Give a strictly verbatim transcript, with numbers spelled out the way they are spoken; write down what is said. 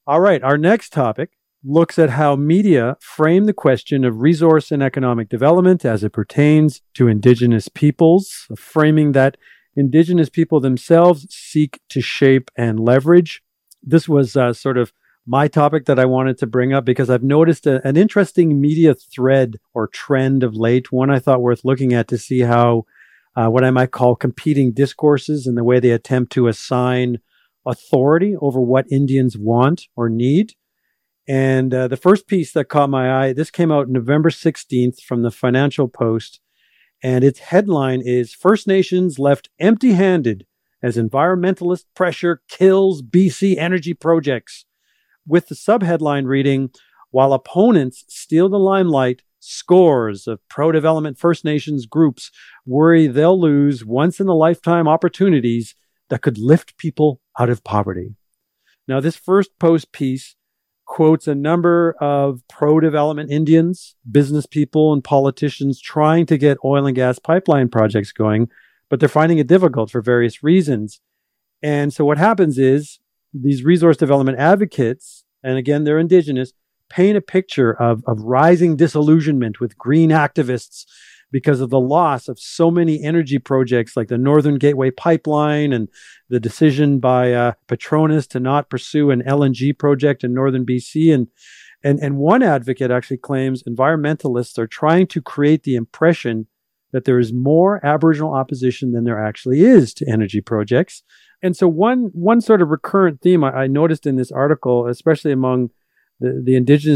All right, our next topic looks at how media frame the question of resource and economic development as it pertains to Indigenous peoples, framing that Indigenous people themselves seek to shape and leverage. This was uh, sort of my topic that I wanted to bring up because I've noticed a, an interesting media thread or trend of late, one I thought worth looking at to see how uh, what I might call competing discourses and the way they attempt to assign authority over what Indians want or need. And uh, the first piece that caught my eye, this came out November sixteenth from the Financial Post, and its headline is First Nations Left Empty-Handed as Environmentalist Pressure Kills B C Energy Projects, with the subheadline reading, While Opponents Steal the Limelight, Scores of pro-development First Nations groups worry they'll lose once-in-a-lifetime opportunities that could lift people out of poverty. Now, this first post piece quotes a number of pro-development Indians, business people, and politicians trying to get oil and gas pipeline projects going, but they're finding it difficult for various reasons. And so what happens is these resource development advocates, and again, they're Indigenous, paint a picture of, of rising disillusionment with green activists because of the loss of so many energy projects like the Northern Gateway Pipeline and the decision by uh, Petronas to not pursue an L N G project in northern B C. And, and, and one advocate actually claims environmentalists are trying to create the impression that there is more Aboriginal opposition than there actually is to energy projects. And so one, one sort of recurrent theme I, I noticed in this article, especially among the, the Indigenous